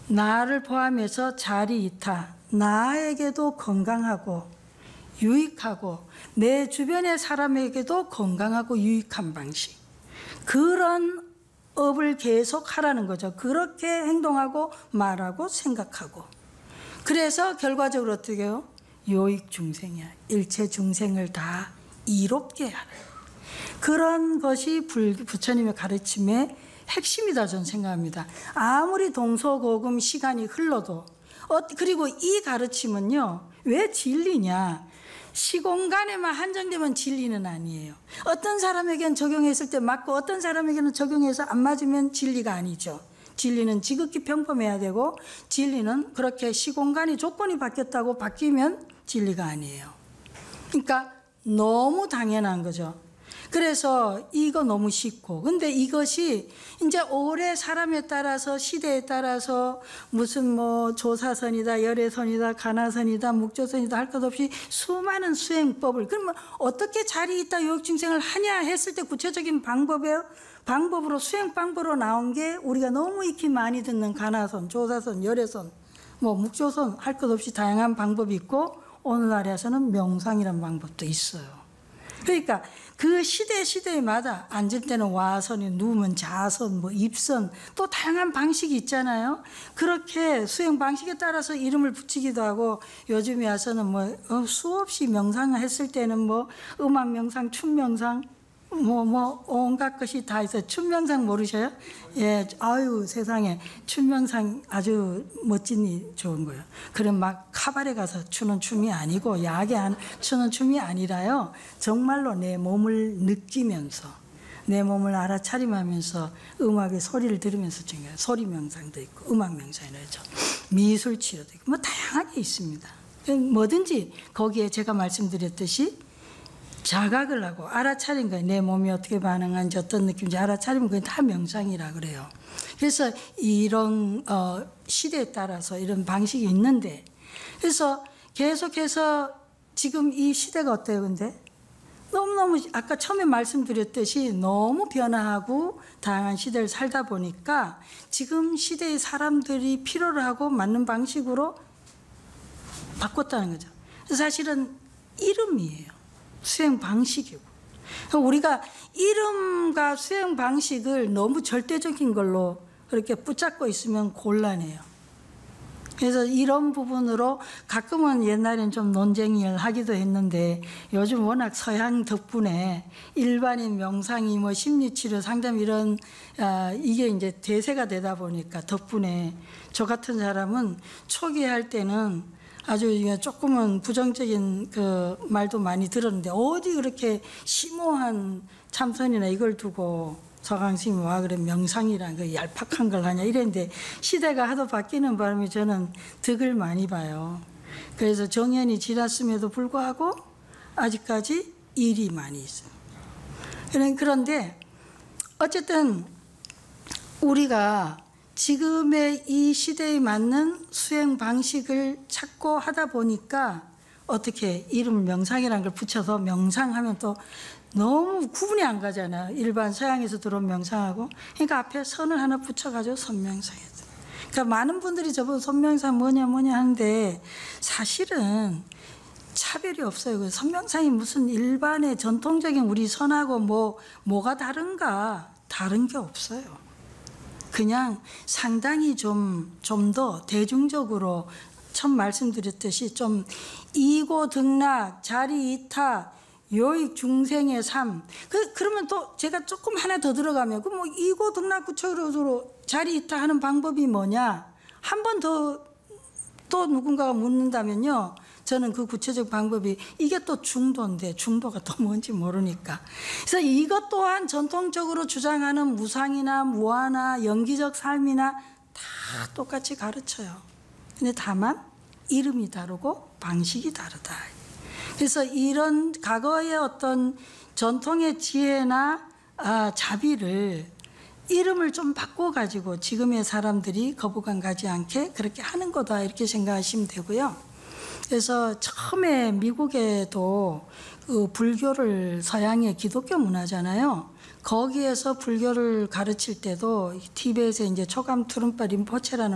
나를 포함해서 자리이타, 나에게도 건강하고 유익하고 내 주변의 사람에게도 건강하고 유익한 방식, 그런 업을 계속 하라는 거죠. 그렇게 행동하고 말하고 생각하고. 그래서 결과적으로 어떻게 해요? 요익 중생이야. 일체 중생을 다 이롭게 하라. 그런 것이 부처님의 가르침의 핵심이다 저는 생각합니다. 아무리 동서고금 시간이 흘러도 그리고 이 가르침은요, 왜 진리냐? 시공간에만 한정되면 진리는 아니에요. 어떤 사람에게는 적용했을 때 맞고 어떤 사람에게는 적용해서 안 맞으면 진리가 아니죠. 진리는 지극히 평범해야 되고, 진리는 그렇게 시공간이 조건이 바뀌었다고 바뀌면 진리가 아니에요. 그러니까 너무 당연한 거죠. 그래서 이거 너무 쉽고, 근데 이것이 이제 오래 사람에 따라서 시대에 따라서 무슨 뭐 조사선이다, 열애선이다, 가나선이다, 묵조선이다 할 것 없이 수많은 수행법을, 그러면 어떻게 자리있다 요익중생을 하냐 했을 때 구체적인 방법으로 수행 방법으로 나온 게 우리가 너무 익히 많이 듣는 가나선, 조사선, 열애선, 뭐 묵조선 할 것 없이 다양한 방법이 있고, 오늘날에서는 명상이라는 방법도 있어요. 그러니까 그 시대마다 앉을 때는 와선이, 누우면 자선, 뭐 입선, 또 다양한 방식이 있잖아요. 그렇게 수행 방식에 따라서 이름을 붙이기도 하고, 요즘에 와서는 뭐 수없이 명상을 했을 때는 뭐 음악 명상, 춤 명상, 뭐 온갖 것이 다 있어요. 춤 명상 모르셔요? 예, 아유 세상에, 춤 명상 아주 멋지니 좋은 거예요. 그럼 막 카바레 가서 추는 춤이 아니고, 야하게 추는 춤이 아니라요, 정말로 내 몸을 느끼면서, 내 몸을 알아차림하면서 음악의 소리를 들으면서 즐겨요. 소리 명상도 있고 음악 명상이라고 하죠. 미술 치료도 있고 뭐 다양하게 있습니다. 뭐든지 거기에 제가 말씀드렸듯이 자각을 하고 알아차린 거예요. 내 몸이 어떻게 반응하는지, 어떤 느낌인지 알아차리면 그게 다 명상이라 그래요. 그래서 이런 시대에 따라서 이런 방식이 있는데, 그래서 계속해서 지금 이 시대가 어때요? 근데 너무너무 아까 처음에 말씀드렸듯이 너무 변화하고 다양한 시대를 살다 보니까 지금 시대의 사람들이 필요로 하고 맞는 방식으로 바꿨다는 거죠. 사실은 이름이에요. 수행 방식이고. 우리가 이름과 수행 방식을 너무 절대적인 걸로 그렇게 붙잡고 있으면 곤란해요. 그래서 이런 부분으로 가끔은 옛날엔 좀 논쟁을 하기도 했는데, 요즘 워낙 서양 덕분에 일반인 명상이 뭐 심리치료, 상담 이런 이게 이제 대세가 되다 보니까 덕분에 저 같은 사람은 초기 할 때는 아주 조금은 부정적인 그 말도 많이 들었는데, 어디 그렇게 심오한 참선이나 이걸 두고 서강스님이 와 그래 명상이란 그 얄팍한 걸 하냐 이랬는데, 시대가 하도 바뀌는 바람에 저는 득을 많이 봐요. 그래서 정년이 지났음에도 불구하고 아직까지 일이 많이 있어요. 그런데 어쨌든 우리가 지금의 이 시대에 맞는 수행 방식을 찾고 하다 보니까 어떻게 이름 명상이라는 걸 붙여서 명상하면 또 너무 구분이 안 가잖아요. 일반 서양에서 들어온 명상하고. 그러니까 앞에 선을 하나 붙여가지고 선명상이었어요. 그러니까 많은 분들이 저보고 선명상 뭐냐 하는데, 사실은 차별이 없어요. 선명상이 무슨 일반의 전통적인 우리 선하고 뭐가 다른가? 다른 게 없어요. 그냥 상당히 좀 더 대중적으로 처음 말씀드렸듯이 좀 이고 등락, 자리이타, 요익 중생의 삶. 그러면 또 제가 조금 하나 더 들어가면, 그 뭐 이고 등락 구체적으로 자리이타 하는 방법이 뭐냐? 한 번 더 또 누군가가 묻는다면요, 저는 그 구체적 방법이 이게 또 중도인데, 중도가 또 뭔지 모르니까. 그래서 이것 또한 전통적으로 주장하는 무상이나 무아나 영기적 삶이나 다 똑같이 가르쳐요. 근데 다만 이름이 다르고 방식이 다르다. 그래서 이런 과거의 어떤 전통의 지혜나 자비를, 이름을 좀 바꿔가지고 지금의 사람들이 거부감 가지 않게 그렇게 하는 거다, 이렇게 생각하시면 되고요. 그래서 처음에 미국에도 그 불교를, 서양의 기독교 문화잖아요. 거기에서 불교를 가르칠 때도 티베트에 이제 초감 투룸파 림포체라는